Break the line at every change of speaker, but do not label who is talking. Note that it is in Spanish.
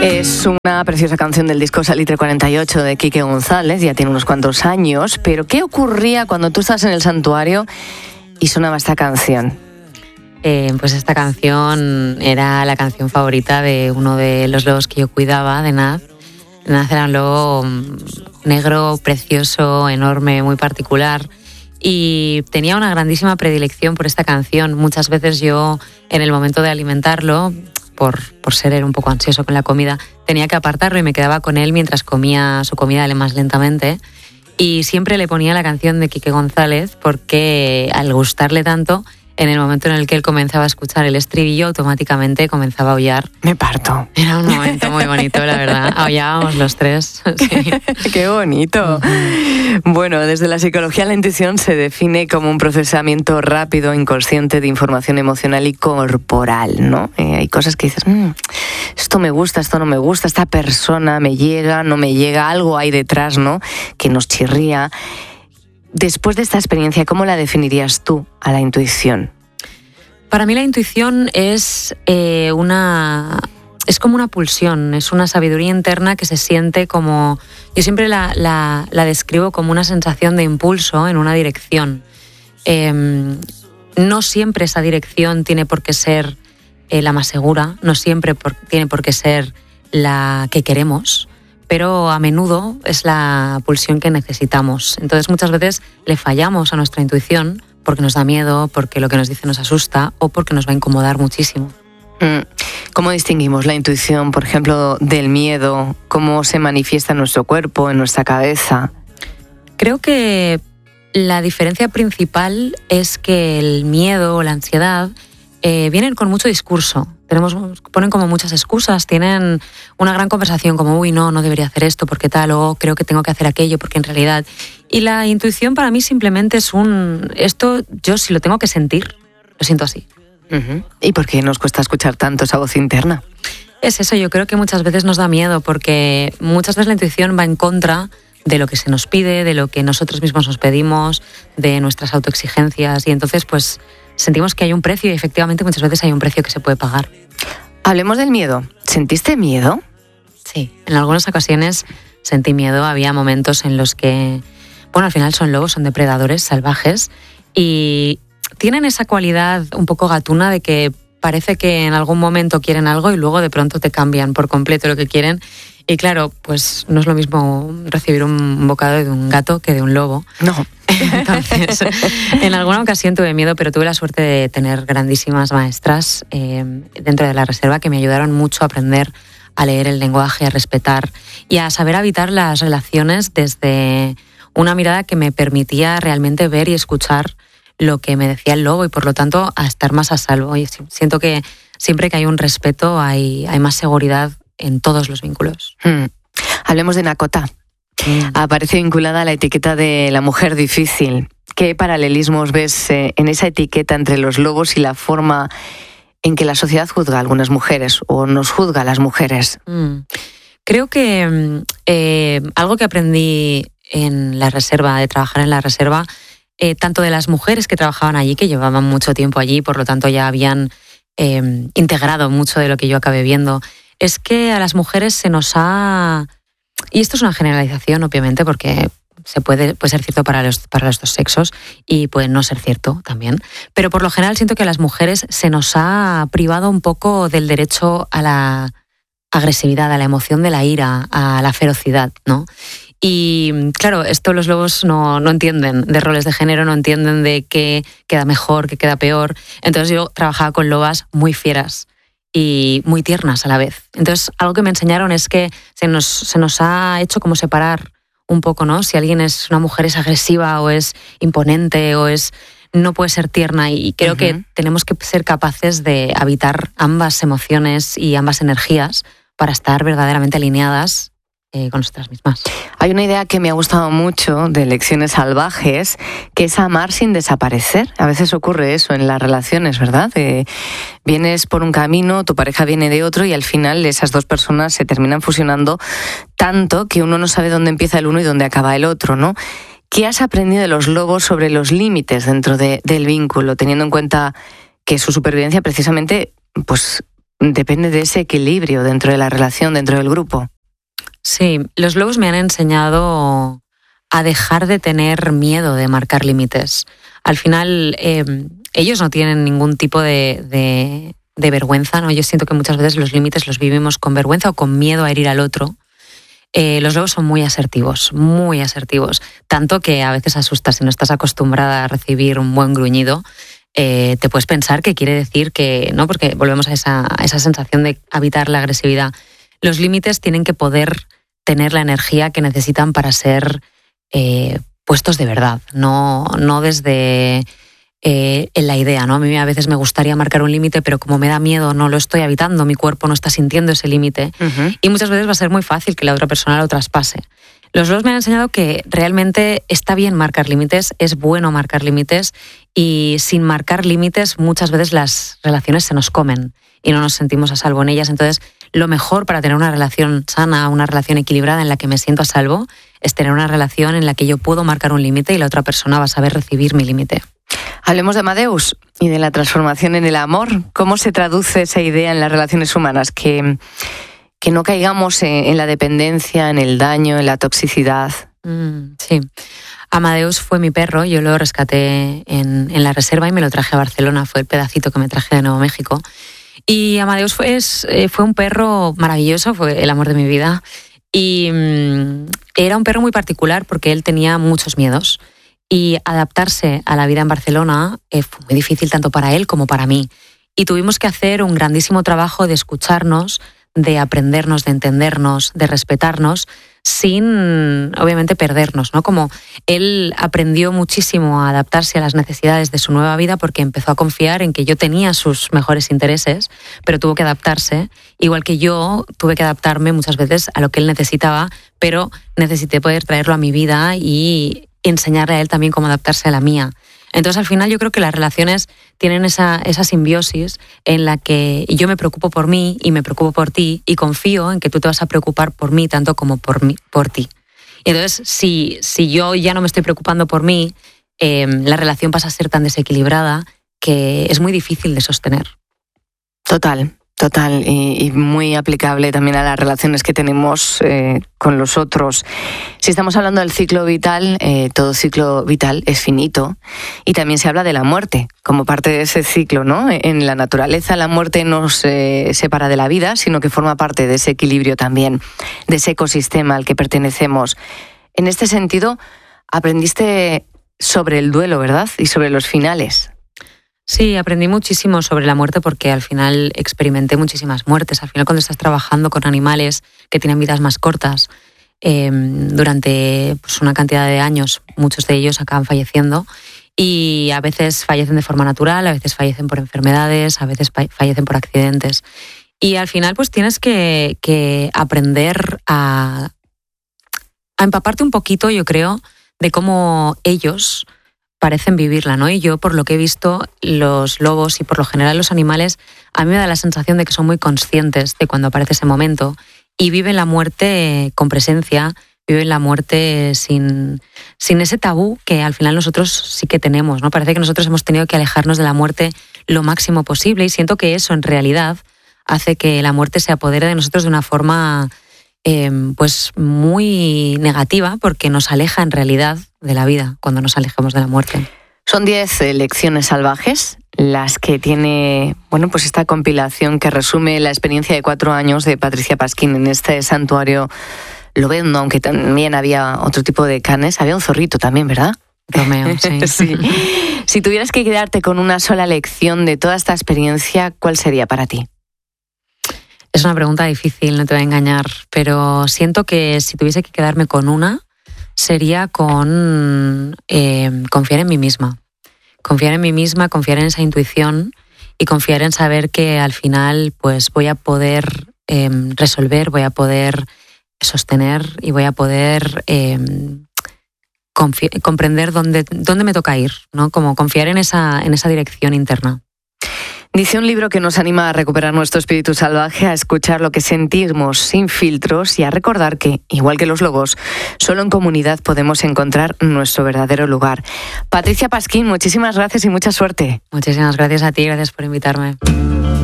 Es una preciosa canción del disco Salitre 48 de Quique González, ya tiene unos cuantos años, pero ¿qué ocurría cuando tú estás en el santuario y sonaba esta canción?
Pues esta canción era la canción favorita de uno de los lobos que yo cuidaba, de Naz. Naz era un lobo negro, precioso, enorme, muy particular, y tenía una grandísima predilección por esta canción. Muchas veces yo, en el momento de alimentarlo, por ser un poco ansioso con la comida, tenía que apartarlo y me quedaba con él mientras comía su comida más lentamente. Y siempre le ponía la canción de Quique González porque, al gustarle tanto, en el momento en el que él comenzaba a escuchar el estribillo, automáticamente comenzaba a aullar.
Me parto.
Era un momento muy bonito, la verdad. Aullábamos los tres. Sí.
¡Qué bonito! Bueno, desde la psicología, la intuición se define como un procesamiento rápido, inconsciente de información emocional y corporal, ¿no? Hay cosas que dices, esto me gusta, esto no me gusta, esta persona me llega, no me llega, algo hay detrás, ¿no?, que nos chirría. Después de esta experiencia, ¿cómo la definirías tú a la intuición?
Para mí la intuición es como una pulsión, es una sabiduría interna que se siente como... Yo siempre la describo como una sensación de impulso en una dirección. No siempre esa dirección tiene por qué ser la más segura, no siempre tiene por qué ser la que queremos, pero a menudo es la pulsión que necesitamos. Entonces muchas veces le fallamos a nuestra intuición porque nos da miedo, porque lo que nos dice nos asusta o porque nos va a incomodar muchísimo.
¿Cómo distinguimos la intuición, por ejemplo, del miedo? ¿Cómo se manifiesta en nuestro cuerpo, en nuestra cabeza?
Creo que la diferencia principal es que el miedo o la ansiedad vienen con mucho discurso. Ponen como muchas excusas, tienen una gran conversación como, no debería hacer esto porque tal, o creo que tengo que hacer aquello porque en realidad... Y la intuición para mí simplemente es esto yo si lo tengo que sentir, lo siento así.
Uh-huh. ¿Y por qué nos cuesta escuchar tanto esa voz interna?
Es eso, yo creo que muchas veces nos da miedo porque muchas veces la intuición va en contra de lo que se nos pide, de lo que nosotros mismos nos pedimos, de nuestras autoexigencias, y entonces pues sentimos que hay un precio y efectivamente muchas veces hay un precio que se puede pagar.
Hablemos del miedo. ¿Sentiste miedo?
Sí, en algunas ocasiones sentí miedo. Había momentos en los que, al final son lobos, son depredadores salvajes y tienen esa cualidad un poco gatuna de que parece que en algún momento quieren algo y luego de pronto te cambian por completo lo que quieren. Y claro, pues no es lo mismo recibir un bocado de un gato que de un lobo.
No.
Entonces, en alguna ocasión tuve miedo, pero tuve la suerte de tener grandísimas maestras dentro de la reserva que me ayudaron mucho a aprender a leer el lenguaje, a respetar y a saber habitar las relaciones desde una mirada que me permitía realmente ver y escuchar lo que me decía el lobo y por lo tanto a estar más a salvo. Y siento que siempre que hay un respeto hay más seguridad en todos los vínculos.
Hablemos de Nakota. Aparece vinculada a la etiqueta de la mujer difícil. ¿Qué paralelismos ves en esa etiqueta entre los lobos y la forma en que la sociedad juzga a algunas mujeres o nos juzga a las mujeres?
Creo que algo que aprendí en la reserva, de trabajar en la reserva, tanto de las mujeres que trabajaban allí, que llevaban mucho tiempo allí, por lo tanto ya habían integrado mucho de lo que yo acabé viendo, es que a las mujeres se nos ha... Y esto es una generalización, obviamente, porque puede ser cierto para los dos sexos y puede no ser cierto también. Pero por lo general siento que a las mujeres se nos ha privado un poco del derecho a la agresividad, a la emoción de la ira, a la ferocidad, ¿no? Y claro, esto los lobos no entienden de roles de género, no entienden de qué queda mejor, qué queda peor. Entonces yo trabajaba con lobas muy fieras y muy tiernas a la vez. Entonces, algo que me enseñaron es que se nos ha hecho como separar un poco, ¿no? Si alguien es una mujer es agresiva o es imponente o no puede ser tierna, y creo que tenemos que ser capaces de habitar ambas emociones y ambas energías para estar verdaderamente alineadas con nosotras mismas.
Hay una idea que me ha gustado mucho de Lecciones Salvajes, que es amar sin desaparecer. A veces ocurre eso en las relaciones, ¿verdad? Vienes por un camino, tu pareja viene de otro y al final esas dos personas se terminan fusionando tanto que uno no sabe dónde empieza el uno y dónde acaba el otro, ¿no? ¿Qué has aprendido de los lobos sobre los límites dentro del vínculo, teniendo en cuenta que su supervivencia precisamente pues depende de ese equilibrio dentro de la relación, dentro del grupo.
Sí, los lobos me han enseñado a dejar de tener miedo de marcar límites. Al final, ellos no tienen ningún tipo de vergüenza, ¿no? Yo siento que muchas veces los límites los vivimos con vergüenza o con miedo a herir al otro. Los lobos son muy asertivos, tanto que a veces asusta. Si no estás acostumbrada a recibir un buen gruñido, te puedes pensar que quiere decir que no, porque volvemos a esa sensación de evitar la agresividad. Los límites tienen que poder tener la energía que necesitan para ser puestos de verdad, no desde en la idea, ¿no? A mí a veces me gustaría marcar un límite, pero como me da miedo, no lo estoy habitando, mi cuerpo no está sintiendo ese límite. Uh-huh. Y muchas veces va a ser muy fácil que la otra persona lo traspase. Los lobos me han enseñado que realmente está bien marcar límites, es bueno marcar límites, y sin marcar límites muchas veces las relaciones se nos comen y no nos sentimos a salvo en ellas. Entonces, lo mejor para tener una relación sana, una relación equilibrada en la que me siento a salvo, es tener una relación en la que yo puedo marcar un límite y la otra persona va a saber recibir mi límite.
Hablemos de Amadeus y de la transformación en el amor. ¿Cómo se traduce esa idea en las relaciones humanas? Que no caigamos en la dependencia, en el daño, en la toxicidad.
Sí. Amadeus fue mi perro, yo lo rescaté en la reserva y me lo traje a Barcelona. Fue el pedacito que me traje de Nuevo México. Y Amadeus fue un perro maravilloso, fue el amor de mi vida. Y era un perro muy particular porque él tenía muchos miedos. Y adaptarse a la vida en Barcelona fue muy difícil tanto para él como para mí. Y tuvimos que hacer un grandísimo trabajo de escucharnos, de aprendernos, de entendernos, de respetarnos, sin, obviamente, perdernos, ¿no? Como él aprendió muchísimo a adaptarse a las necesidades de su nueva vida porque empezó a confiar en que yo tenía sus mejores intereses, pero tuvo que adaptarse, igual que yo tuve que adaptarme muchas veces a lo que él necesitaba, pero necesité poder traerlo a mi vida y enseñarle a él también cómo adaptarse a la mía. Entonces, al final, yo creo que las relaciones tienen esa simbiosis en la que yo me preocupo por mí y me preocupo por ti y confío en que tú te vas a preocupar por mí tanto como por ti. Y entonces, si yo ya no me estoy preocupando por mí, la relación pasa a ser tan desequilibrada que es muy difícil de sostener.
Total, y muy aplicable también a las relaciones que tenemos con los otros. Si estamos hablando del ciclo vital, todo ciclo vital es finito, y también se habla de la muerte como parte de ese ciclo, ¿no? En la naturaleza la muerte no se separa de la vida, sino que forma parte de ese equilibrio también, de ese ecosistema al que pertenecemos. En este sentido, aprendiste sobre el duelo, ¿verdad? Y sobre los finales.
Sí, aprendí muchísimo sobre la muerte porque al final experimenté muchísimas muertes. Al final, cuando estás trabajando con animales que tienen vidas más cortas, durante una cantidad de años, muchos de ellos acaban falleciendo, y a veces fallecen de forma natural, a veces fallecen por enfermedades, a veces fallecen por accidentes. Y al final pues tienes que aprender a empaparte un poquito, yo creo, de cómo ellos parecen vivirla, ¿no? Y yo, por lo que he visto, los lobos y por lo general los animales, a mí me da la sensación de que son muy conscientes de cuando aparece ese momento y viven la muerte con presencia, viven la muerte sin ese tabú que al final nosotros sí que tenemos, ¿no? Parece que nosotros hemos tenido que alejarnos de la muerte lo máximo posible, y siento que eso en realidad hace que la muerte se apodere de nosotros de una forma pues muy negativa, porque nos aleja en realidad de la vida cuando nos alejamos de la muerte.
Son 10 lecciones salvajes las que tiene, pues esta compilación que resume la experiencia de 4 años de Patricia Pasquín en este santuario lobezno, aunque también había otro tipo de canes. Había un zorrito también, ¿verdad?
Romeo, sí.
Sí. Si tuvieras que quedarte con una sola lección de toda esta experiencia, ¿cuál sería para ti?
Es una pregunta difícil, no te voy a engañar, pero siento que si tuviese que quedarme con una, sería con confiar en mí misma. Confiar en mí misma, confiar en esa intuición y confiar en saber que al final pues voy a poder resolver, voy a poder sostener y voy a poder comprender dónde me toca ir, ¿no? Como confiar en esa dirección interna.
Dice un libro que nos anima a recuperar nuestro espíritu salvaje, a escuchar lo que sentimos sin filtros y a recordar que, igual que los lobos, solo en comunidad podemos encontrar nuestro verdadero lugar. Patricia Pasquín, muchísimas gracias y mucha suerte.
Muchísimas gracias a ti, gracias por invitarme.